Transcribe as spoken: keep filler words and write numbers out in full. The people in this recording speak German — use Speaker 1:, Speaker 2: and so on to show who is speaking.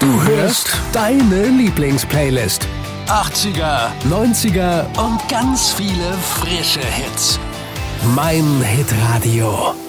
Speaker 1: Du hörst deine Lieblingsplaylist.
Speaker 2: achtziger,
Speaker 1: neunziger
Speaker 2: und ganz viele frische Hits.
Speaker 1: Mein Hitradio.